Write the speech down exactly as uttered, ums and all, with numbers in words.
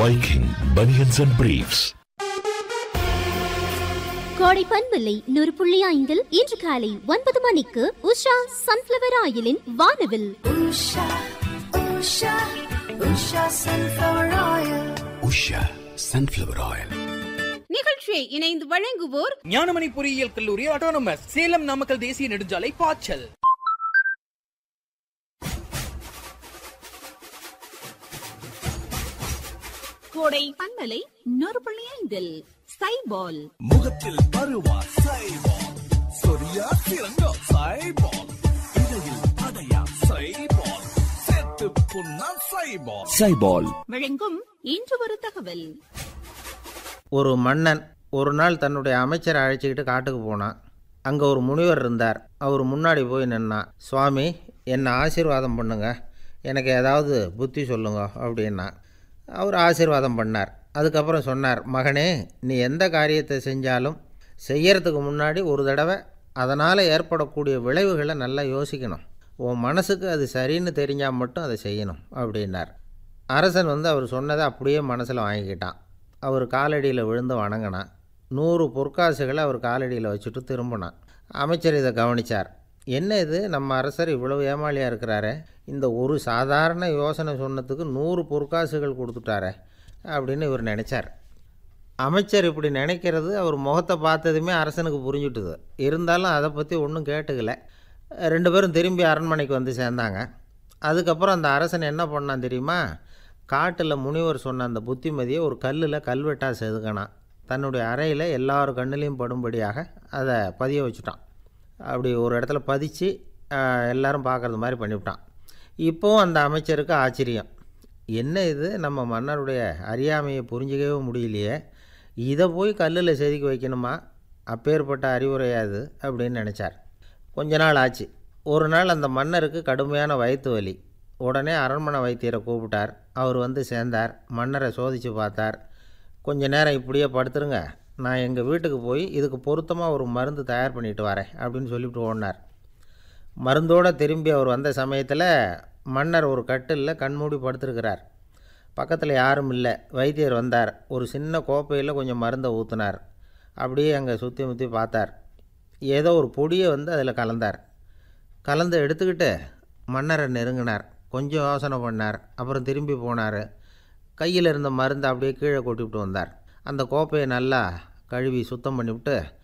Viking Bunions and Briefs. கோடை பண்பில்லை நூறு புள்ளி ஐந்தில் இன்று காலை ஒன்பது மணிக்கு உஷா சன்ஃபிளவர் ஆயிலின் வானவில். Usha, Usha, Usha Sunflower Oil. Usha Sunflower Oil. நிகழ்ச்சியை இணைந்து வழங்குவோர் ஞானமணி பொறியியல் கல்லூரி ஆட்டோனமஸ், சேலம் நாமக்கல் தேசிய நெடுஞ்சாலை பாய்ச்சல். கோடை பண்பலை நூறு புள்ளி ஐந்தில் சைபால் முகத்தில் பருவா சைபால், சொரியா சிறங்கா சைபால், இடையில் அடையா சைபால், செத்து புண்ணா சைபால். சைபால் வழங்கும் இன்று ஒரு தகவல். ஒரு மன்னன் ஒரு நாள் தன்னுடைய அமைச்சரை அழைச்சிக்கிட்டு காட்டுக்கு போனான். அங்கே ஒரு முனிவர் இருந்தார். அவர் முன்னாடி போய் நின்னான். சுவாமி, என்னை ஆசீர்வாதம் பண்ணுங்க, எனக்கு ஏதாவது புத்தி சொல்லுங்க அப்படின்னா. அவர் ஆசீர்வாதம் பண்ணார். அதுக்கப்புறம் சொன்னார், மகனே, நீ எந்த காரியத்தை செஞ்சாலும் செய்யறதுக்கு முன்னாடி ஒரு தடவை அதனால் ஏற்படக்கூடிய விளைவுகளை நல்லா யோசிக்கணும். உன் மனசுக்கு அது சரின்னு தெரிஞ்சால் மட்டும் அதை செய்யணும் அப்படின்னார். அரசன் வந்து அவர் சொன்னதை அப்படியே மனசில் வாங்கிக்கிட்டான். அவர் காலடியில் விழுந்து வணங்கினான். நூறு பொற்காசுகளை அவர் காலடியில் வச்சுட்டு திரும்பினான். அமைச்சர் இதை கவனித்தார். என்ன இது, நம்ம அரசர் இவ்வளவு ஏமாளியாக இருக்கிறாரே, இந்த ஒரு சாதாரண யோசனை சொன்னதுக்கு நூறு பொற்காசுகள் கொடுத்துட்டாரே அப்படின்னு இவர் நினச்சார். அமைச்சர் இப்படி நினைக்கிறது அவர் முகத்தை பார்த்ததுமே அரசனுக்கு புரிஞ்சுட்டுது. இருந்தாலும் அதை பற்றி ஒன்றும் கேட்டுக்கல. ரெண்டு பேரும் திரும்பி அரண்மனைக்கு வந்து சேர்ந்தாங்க. அதுக்கப்புறம் அந்த அரசன் என்ன பண்ணான் தெரியுமா? காட்டில் முனிவர் சொன்ன அந்த புத்திமதியை ஒரு கல்லில் கல்வெட்டாக செதுக்கினான். தன்னுடைய அறையில் எல்லார் கண்ணிலையும் படும்படியாக அதை பதிய வச்சுட்டான். அப்படி ஒரு இடத்துல பதித்து எல்லோரும் பார்க்குறது மாதிரி பண்ணிவிட்டான். இப்போவும் அந்த அமைச்சருக்கு ஆச்சரியம். என்ன இது, நம்ம மன்னருடைய அறியாமையை புரிஞ்சிக்கவே முடியலையே, இதை போய் கல்லில் செதுக்கி வைக்கணுமா, அப்பேற்பட்ட அறிவுரையாது அப்படின்னு நினச்சார். கொஞ்ச நாள் ஆச்சு. ஒரு நாள் அந்த மன்னருக்கு கடுமையான வயிற்று வலி. உடனே அரண்மனை வைத்தியரை கூப்பிட்டார். அவர் வந்து சேர்ந்தார். மன்னரை சோதித்து பார்த்தார். கொஞ்ச நேரம் இப்படியே படுத்துருங்க, நான் எங்கள் வீட்டுக்கு போய் இதுக்கு பொருத்தமாக ஒரு மருந்து தயார் பண்ணிட்டு வரேன் அப்படின்னு சொல்லிவிட்டு ஓடினார். மருந்தோடு திரும்பி அவர் வந்த சமயத்தில் மன்னர் ஒரு கட்டிலில் கண்மூடி படுத்துருக்கிறார். பக்கத்தில் யாரும் இல்லை. வைத்தியர் வந்தார். ஒரு சின்ன கோப்பையில் கொஞ்சம் மருந்தை ஊற்றினார். அப்படியே அங்கே சுற்றி முற்றி பார்த்தார். ஏதோ ஒரு பொடியை வந்து அதில் கலந்தார். கலந்து எடுத்துக்கிட்டு மன்னரை நெருங்கினார். கொஞ்சம் யோசனை பண்ணார். அப்புறம் திரும்பி போனார். கையில் இருந்த மருந்தை அப்படியே கீழே கொட்டிவிட்டு வந்தார். அந்த கோப்பையை நல்லா கழுவி சுத்தம் பண்ணிவிட்டு